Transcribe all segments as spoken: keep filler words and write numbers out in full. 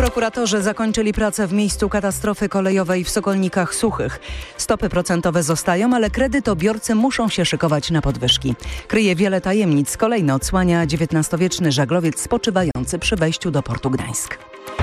Prokuratorzy zakończyli pracę w miejscu katastrofy kolejowej w Sokolnikach Suchych. Stopy procentowe zostają, ale kredytobiorcy muszą się szykować na podwyżki. Kryje wiele tajemnic. Kolejno odsłania dziewiętnastowieczny żaglowiec spoczywający przy wejściu do portu Gdańsk.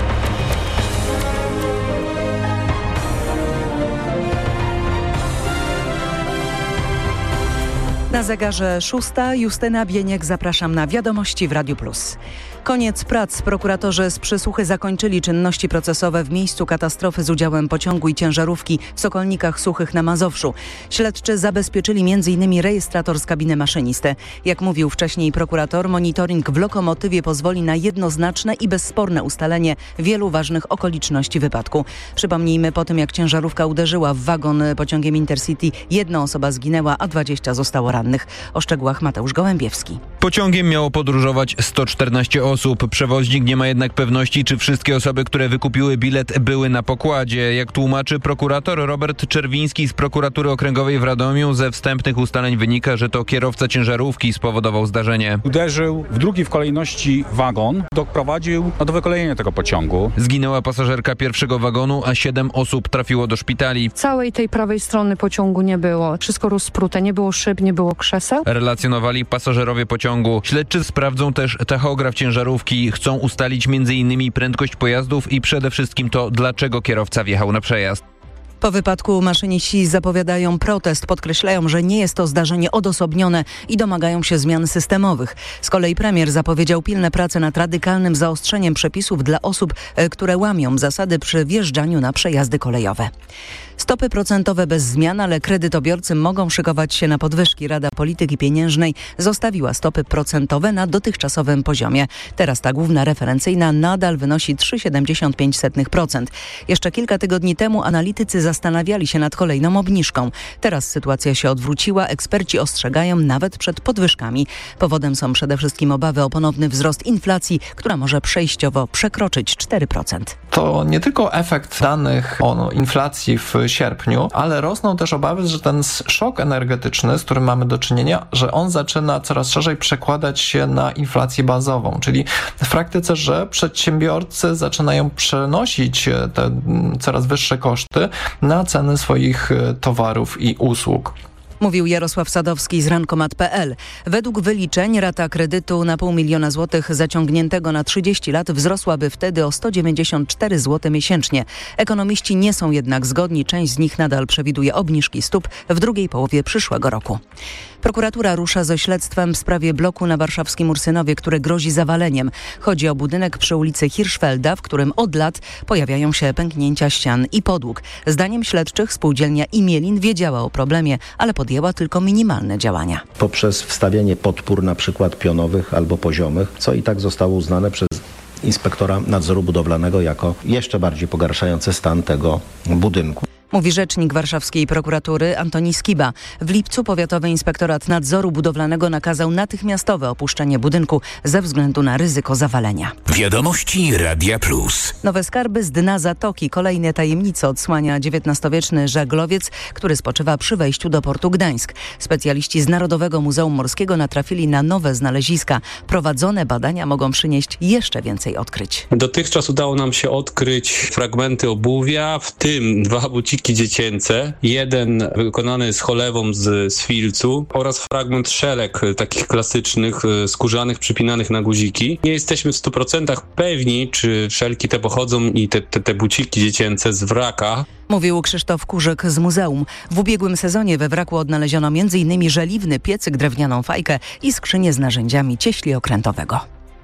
Na zegarze szósta. Justyna Bieniek, zapraszam na Wiadomości w Radiu Plus. Koniec prac. Prokuratorzy z Przysłuchy zakończyli czynności procesowe w miejscu katastrofy z udziałem pociągu i ciężarówki w Sokolnikach Suchych na Mazowszu. Śledczy zabezpieczyli m in rejestrator z kabiny maszynisty. Jak mówił wcześniej prokurator, monitoring w lokomotywie pozwoli na jednoznaczne i bezsporne ustalenie wielu ważnych okoliczności wypadku. Przypomnijmy, po tym jak ciężarówka uderzyła w wagon pociągiem Intercity, jedna osoba zginęła, a dwadzieścia zostało rannych. O szczegółach Mateusz Gołębiewski. Pociągiem miało podróżować sto czternaście osób. Przewoźnik nie ma jednak pewności, czy wszystkie osoby, które wykupiły bilet, były na pokładzie. Jak tłumaczy prokurator Robert Czerwiński z Prokuratury Okręgowej w Radomiu, ze wstępnych ustaleń wynika, że to kierowca ciężarówki spowodował zdarzenie. Uderzył w drugi w kolejności wagon, doprowadził do wykolejenia tego pociągu. Zginęła pasażerka pierwszego wagonu, a siedem osób trafiło do szpitali. Całej tej prawej strony pociągu nie było. Wszystko rozprute, nie było szyb, nie było krzeseł. Relacjonowali pasażerowie pociągu. Śledczy sprawdzą też tachograf ciężarówki. Chcą ustalić między innymi prędkość pojazdów i przede wszystkim to, dlaczego kierowca wjechał na przejazd. Po wypadku maszyniści zapowiadają protest, podkreślają, że nie jest to zdarzenie odosobnione i domagają się zmian systemowych. Z kolei premier zapowiedział pilne prace nad radykalnym zaostrzeniem przepisów dla osób, które łamią zasady przy wjeżdżaniu na przejazdy kolejowe. Stopy procentowe bez zmian, ale kredytobiorcy mogą szykować się na podwyżki. Rada Polityki Pieniężnej zostawiła stopy procentowe na dotychczasowym poziomie. Teraz ta główna referencyjna nadal wynosi trzy przecinek siedemdziesiąt pięć procent. Jeszcze kilka tygodni temu analitycy zastanawiali się nad kolejną obniżką. Teraz sytuacja się odwróciła. Eksperci ostrzegają nawet przed podwyżkami. Powodem są przede wszystkim obawy o ponowny wzrost inflacji, która może przejściowo przekroczyć cztery procent. To nie tylko efekt danych o inflacji w sierpniu, ale rosną też obawy, że ten szok energetyczny, z którym mamy do czynienia, że on zaczyna coraz szerzej przekładać się na inflację bazową, czyli w praktyce, że przedsiębiorcy zaczynają przenosić te coraz wyższe koszty na ceny swoich towarów i usług. Mówił Jarosław Sadowski z rankomat kropka pe el. Według wyliczeń rata kredytu na pół miliona złotych zaciągniętego na trzydzieści lat wzrosłaby wtedy o sto dziewięćdziesiąt cztery złote miesięcznie. Ekonomiści nie są jednak zgodni. Część z nich nadal przewiduje obniżki stóp w drugiej połowie przyszłego roku. Prokuratura rusza ze śledztwem w sprawie bloku na warszawskim Ursynowie, które grozi zawaleniem. Chodzi o budynek przy ulicy Hirschfelda, w którym od lat pojawiają się pęknięcia ścian i podłóg. Zdaniem śledczych spółdzielnia Imielin wiedziała o problemie, ale podjęła tylko minimalne działania. Poprzez wstawianie podpór na przykład pionowych albo poziomych, co i tak zostało uznane przez inspektora nadzoru budowlanego jako jeszcze bardziej pogarszający stan tego budynku. Mówi rzecznik warszawskiej prokuratury Antoni Skiba. W lipcu Powiatowy Inspektorat Nadzoru Budowlanego nakazał natychmiastowe opuszczenie budynku ze względu na ryzyko zawalenia. Wiadomości Radia Plus. Nowe skarby z dna zatoki. Kolejne tajemnice odsłania dziewiętnastowieczny żaglowiec, który spoczywa przy wejściu do portu Gdańsk. Specjaliści z Narodowego Muzeum Morskiego natrafili na nowe znaleziska. Prowadzone badania mogą przynieść jeszcze więcej odkryć. Dotychczas udało nam się odkryć fragmenty obuwia, w tym dwa buciki dziecięce, jeden wykonany z cholewą z, z filcu oraz fragment szelek takich klasycznych, skórzanych, przypinanych na guziki. Nie jesteśmy w stu procentach pewni, czy szelki te pochodzą i te, te, te buciki dziecięce z wraka. Mówił Krzysztof Kurzyk z muzeum. W ubiegłym sezonie we wraku odnaleziono m in żeliwny piecyk, drewnianą fajkę i skrzynię z narzędziami cieśli okrętowego.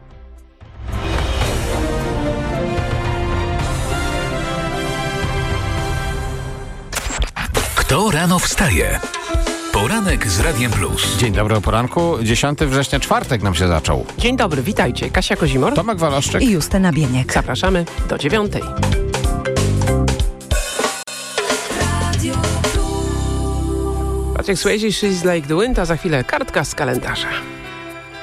Kto rano wstaje? Poranek z Radiem Plus. Dzień dobry o poranku. dziesiątego września, czwartek nam się zaczął. Dzień dobry, witajcie. Kasia Kozimor, Tomek Waloszczyk i Justyna Bieniek. Zapraszamy do dziewiątej. Patrick Swayze, She's Like the Wind, a za chwilę kartka z kalendarza.